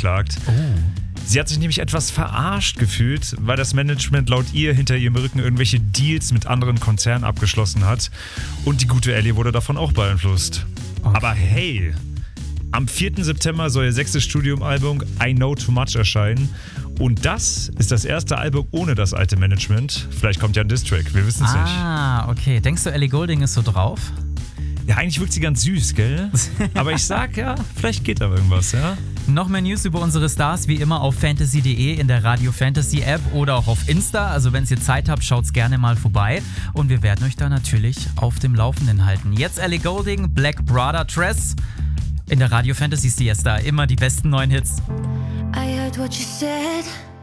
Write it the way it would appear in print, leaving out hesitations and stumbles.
angeklagt. Oh. Sie hat sich nämlich etwas verarscht gefühlt, weil das Management laut ihr hinter ihrem Rücken irgendwelche Deals mit anderen Konzernen abgeschlossen hat. Und die gute Ellie wurde davon auch beeinflusst. Okay. Aber hey, am 4. September soll ihr 6. Studioalbum I Know Too Much erscheinen. Und das ist das erste Album ohne das alte Management. Vielleicht kommt ja ein Diss-Track, wir wissen es nicht. Ah, okay. Denkst du, Ellie Goulding ist so drauf? Ja, eigentlich wirkt sie ganz süß, gell? Aber ich sag ja, vielleicht geht da irgendwas, ja? Noch mehr News über unsere Stars wie immer auf fantasy.de, in der Radio Fantasy App oder auch auf Insta. Also wenn ihr Zeit habt, schaut's gerne mal vorbei. Und wir werden euch da natürlich auf dem Laufenden halten. Jetzt Ellie Goulding, Black Brother Tress. In der Radio Fantasy Siesta immer die besten neuen Hits. I heard what you said.